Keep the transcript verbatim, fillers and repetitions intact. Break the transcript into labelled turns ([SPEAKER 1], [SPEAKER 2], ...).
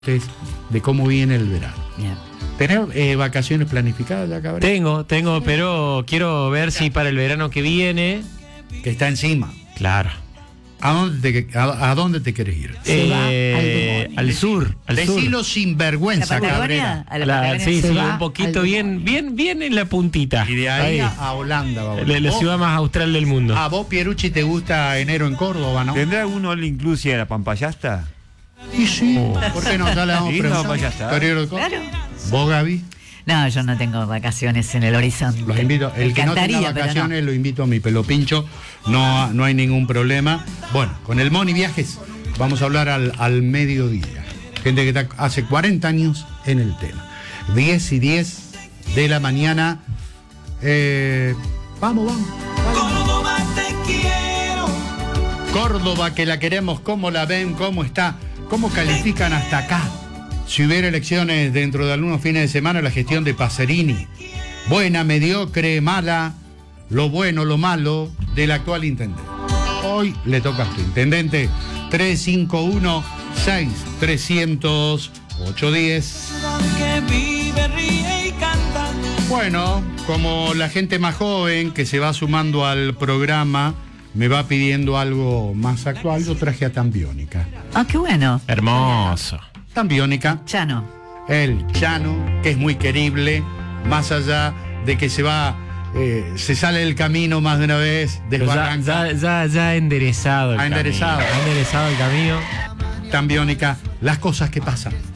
[SPEAKER 1] de cómo viene el verano.
[SPEAKER 2] Bien.
[SPEAKER 1] ¿Tenés eh, vacaciones planificadas ya, cabrón?
[SPEAKER 3] Tengo, tengo, pero quiero ver si para el verano que viene.
[SPEAKER 1] Que está encima.
[SPEAKER 3] Claro.
[SPEAKER 1] ¿A dónde te, a, a dónde te querés ir?
[SPEAKER 2] Se va al
[SPEAKER 3] Eh,
[SPEAKER 2] demonio.
[SPEAKER 3] al sur, al
[SPEAKER 1] Decilo
[SPEAKER 3] sur.
[SPEAKER 1] sin vergüenza,
[SPEAKER 2] ¿A la Patagonia?
[SPEAKER 1] Cabrera.
[SPEAKER 2] ¿A la
[SPEAKER 3] La-
[SPEAKER 2] Patagonia?
[SPEAKER 3] sí,
[SPEAKER 2] Se
[SPEAKER 3] sí,
[SPEAKER 2] va
[SPEAKER 3] un poquito
[SPEAKER 2] al
[SPEAKER 3] bien,
[SPEAKER 2] demonio.
[SPEAKER 3] bien, bien en la puntita.
[SPEAKER 1] Y de ahí,
[SPEAKER 3] Ahí.
[SPEAKER 1] A, a Holanda va.
[SPEAKER 3] La, la
[SPEAKER 1] Vos-
[SPEAKER 3] ciudad más austral del mundo.
[SPEAKER 1] A vos, Pierucci, te gusta enero en Córdoba, ¿no?
[SPEAKER 4] ¿Tendrá algún all inclusive a la Pampayasta?
[SPEAKER 1] Y sí, ¿por qué no? Ya le damos
[SPEAKER 4] Sí, no,
[SPEAKER 1] preguntar.
[SPEAKER 4] pues ya está.
[SPEAKER 1] Torero de Córdoba.
[SPEAKER 2] Claro.
[SPEAKER 1] ¿Vos, Gaby?
[SPEAKER 2] No, yo no tengo vacaciones en el horizonte.
[SPEAKER 1] Los invito. El
[SPEAKER 2] Me
[SPEAKER 1] que no tenga
[SPEAKER 2] encantaría, pero
[SPEAKER 1] vacaciones lo invito a mi pelo pincho. No, no hay ningún problema. Bueno, con el Moni Viajes vamos a hablar al, al mediodía. Gente que está hace cuarenta años en el tema. diez y diez de la mañana. Eh, vamos, vamos.
[SPEAKER 5] Córdoba te quiero.
[SPEAKER 1] Córdoba, que la queremos, ¿cómo la ven? ¿Cómo está? ¿Cómo califican hasta acá? Si hubiera elecciones dentro de algunos fines de semana, la gestión de Pacerini. Buena, mediocre, mala, lo bueno, lo malo del actual intendente. Hoy le toca a usted, intendente. tres cinco uno, seis tres cero cero, ocho uno cero.
[SPEAKER 5] Ciudad que vive, ríe y canta.
[SPEAKER 1] Bueno, como la gente más joven que se va sumando al programa me va pidiendo algo más actual, yo traje a Tambiónica.
[SPEAKER 2] Ah, qué bueno.
[SPEAKER 3] Hermoso.
[SPEAKER 1] Tambiónica.
[SPEAKER 2] Chano.
[SPEAKER 1] El Chano, que es muy querible, más allá de que se va, eh, se sale del camino más de una vez,
[SPEAKER 3] Pero ya,
[SPEAKER 1] desbarranca.
[SPEAKER 3] ya, ya, ya ha enderezado el
[SPEAKER 1] Ha
[SPEAKER 3] camino.
[SPEAKER 1] enderezado.
[SPEAKER 3] Ha enderezado el camino.
[SPEAKER 1] Tambiónica, las cosas que pasan.